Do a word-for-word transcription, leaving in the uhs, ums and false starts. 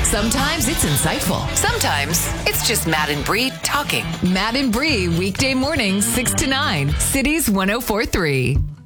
Sometimes it's insightful. Sometimes it's just Matt and Bree talking. Matt and Bree, weekday mornings, six to nine. Cities one oh four three.